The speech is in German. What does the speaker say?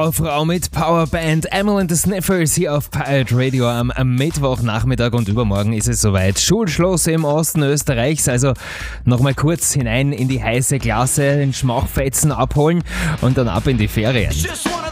Powerfrau mit Powerband Emil and the Sniffers hier auf Pirate Radio am Mittwochnachmittag und übermorgen ist es soweit. Schulschluss im Osten Österreichs, also nochmal kurz hinein in die heiße Klasse, den Schmachfetzen abholen und dann ab in die Ferien.